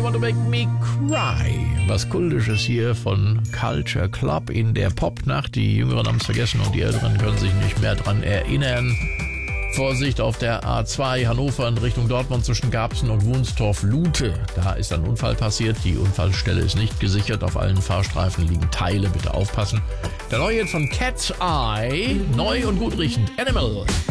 Want to Make Me Cry. Was Kultisches hier von Culture Club in der Popnacht. Die Jüngeren haben es vergessen und die Älteren können sich nicht mehr dran erinnern. Vorsicht auf der A2 Hannover in Richtung Dortmund zwischen Garbsen und Wunstorf-Lute. Da ist ein Unfall passiert. Die Unfallstelle ist nicht gesichert. Auf allen Fahrstreifen liegen Teile. Bitte aufpassen. Der neue Hit von Cat's Eye. Neu und gut riechend. Animal.